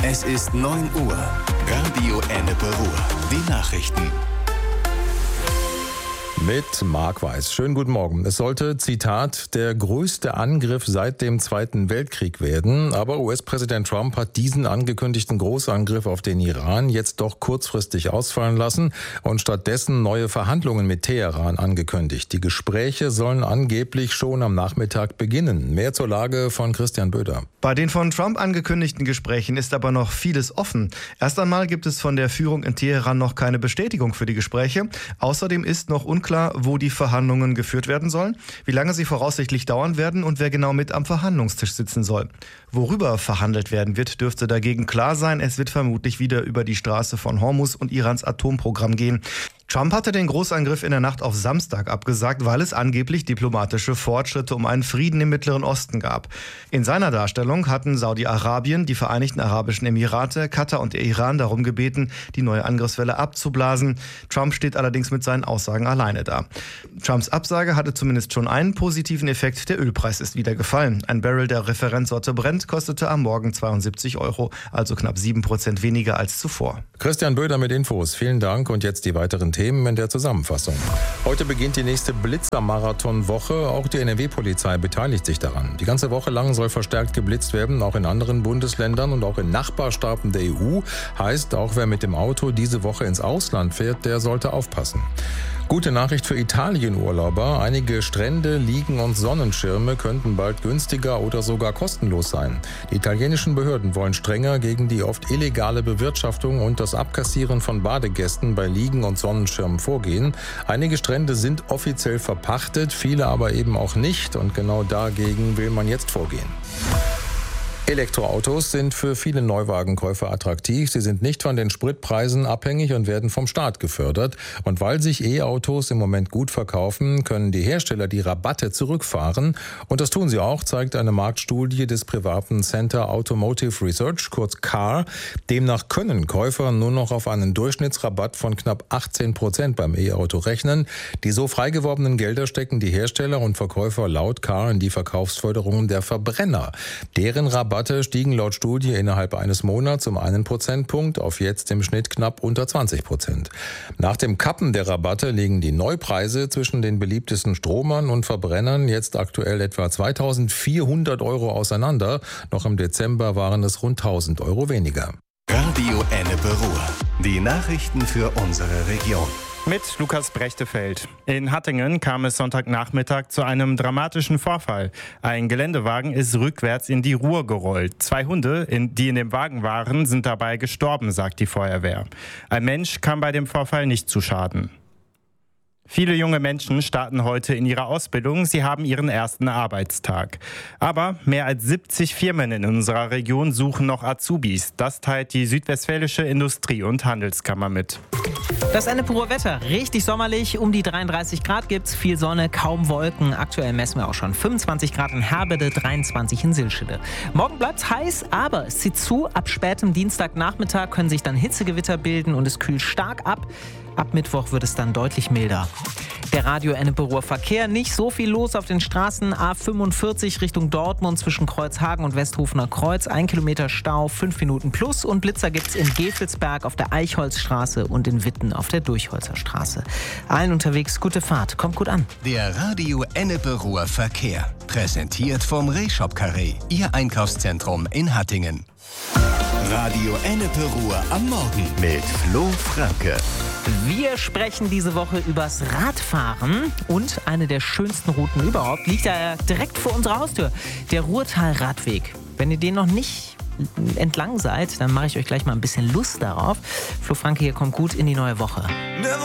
Es ist 9 Uhr. Radio Ennepe Ruhr. Die Nachrichten. Mit Marc Weiß. Schönen guten Morgen. Es sollte, Zitat, der größte Angriff seit dem Zweiten Weltkrieg werden. Aber US-Präsident Trump hat diesen angekündigten Großangriff auf den Iran jetzt doch kurzfristig ausfallen lassen und stattdessen neue Verhandlungen mit Teheran angekündigt. Die Gespräche sollen angeblich schon am Nachmittag beginnen. Mehr zur Lage von Christian Böder. Bei den von Trump angekündigten Gesprächen ist aber noch vieles offen. Erst einmal gibt es von der Führung in Teheran noch keine Bestätigung für die Gespräche. Außerdem ist noch unklar, wo die Verhandlungen geführt werden sollen, wie lange sie voraussichtlich dauern werden und wer genau mit am Verhandlungstisch sitzen soll. Worüber verhandelt werden wird, dürfte dagegen klar sein. Es wird vermutlich wieder über die Straße von Hormuz und Irans Atomprogramm gehen. Trump hatte den Großangriff in der Nacht auf Samstag abgesagt, weil es angeblich diplomatische Fortschritte um einen Frieden im Mittleren Osten gab. In seiner Darstellung hatten Saudi-Arabien, die Vereinigten Arabischen Emirate, Katar und der Iran darum gebeten, die neue Angriffswelle abzublasen. Trump steht allerdings mit seinen Aussagen alleine da. Trumps Absage hatte zumindest schon einen positiven Effekt. Der Ölpreis ist wieder gefallen. Ein Barrel der Referenzsorte Brent kostete am Morgen 72 €, also knapp 7% weniger als zuvor. Christian Böder mit Infos. Vielen Dank und jetzt die weiteren Themen in der Zusammenfassung. Heute beginnt die nächste Blitzer-Marathon-Woche. Auch die NRW-Polizei beteiligt sich daran. Die ganze Woche lang soll verstärkt geblitzt werden, auch in anderen Bundesländern und auch in Nachbarstaaten der EU. Heißt, auch wer mit dem Auto diese Woche ins Ausland fährt, der sollte aufpassen. Gute Nachricht für Italien-Urlauber. Einige Strände, Liegen und Sonnenschirme könnten bald günstiger oder sogar kostenlos sein. Die italienischen Behörden wollen strenger gegen die oft illegale Bewirtschaftung und das Abkassieren von Badegästen bei Liegen und Sonnenschirmen vorgehen. Einige Strände sind offiziell verpachtet, viele aber eben auch nicht. Und genau dagegen will man jetzt vorgehen. Elektroautos sind für viele Neuwagenkäufer attraktiv. Sie sind nicht von den Spritpreisen abhängig und werden vom Staat gefördert. Und weil sich E-Autos im Moment gut verkaufen, können die Hersteller die Rabatte zurückfahren. Und das tun sie auch, zeigt eine Marktstudie des privaten Center Automotive Research, kurz CAR. Demnach können Käufer nur noch auf einen Durchschnittsrabatt von knapp 18% beim E-Auto rechnen. Die so frei gewordenen Gelder stecken die Hersteller und Verkäufer laut CAR in die Verkaufsförderung der Verbrenner. Deren Rabatte stiegen laut Studie innerhalb eines Monats um 1 Prozentpunkt auf jetzt im Schnitt knapp unter 20%. Nach dem Kappen der Rabatte liegen die Neupreise zwischen den beliebtesten Stromern und Verbrennern jetzt aktuell etwa 2.400 € auseinander. Noch im Dezember waren es rund 1.000 € weniger. Radio Ennepe Ruhr. Die Nachrichten für unsere Region. Mit Lukas Brechtefeld. In Hattingen kam es Sonntagnachmittag zu einem dramatischen Vorfall. Ein Geländewagen ist rückwärts in die Ruhr gerollt. 2 Hunde, die in dem Wagen waren, sind dabei gestorben, sagt die Feuerwehr. Ein Mensch kam bei dem Vorfall nicht zu Schaden. Viele junge Menschen starten heute in ihre Ausbildung. Sie haben ihren ersten Arbeitstag. Aber mehr als 70 Firmen in unserer Region suchen noch Azubis. Das teilt die Südwestfälische Industrie- und Handelskammer mit. Das Ennepe-Ruhr Wetter, richtig sommerlich, um die 33 Grad gibt's, viel Sonne, kaum Wolken. Aktuell messen wir auch schon 25 Grad in Herbede, 23 in Silschede. Morgen bleibt's heiß, aber es zieht zu. Ab spätem Dienstagnachmittag können sich dann Hitzegewitter bilden und es kühlt stark ab. Ab Mittwoch wird es dann deutlich milder. Der Radio Ennepe-Ruhr Verkehr, nicht so viel los auf den Straßen. A45 Richtung Dortmund zwischen Kreuzhagen und Westhofener Kreuz. 1 Kilometer Stau, 5 Minuten plus. Und Blitzer gibt's in Gefelsberg auf der Eichholzstraße und in Witten auf der Durchholzer Straße. Allen unterwegs gute Fahrt, kommt gut an. Der Radio Ennepe-Ruhr Verkehr. Präsentiert vom Rehshop Carré, Ihr Einkaufszentrum in Hattingen. Radio Ennepe Ruhr am Morgen mit Flo Franke. Wir sprechen diese Woche übers Radfahren und eine der schönsten Routen überhaupt liegt ja direkt vor unserer Haustür, der Ruhrtal-Radweg. Wenn ihr den noch nicht entlang seid, dann mache ich euch gleich mal ein bisschen Lust darauf. Flo Franke hier kommt gut in die neue Woche.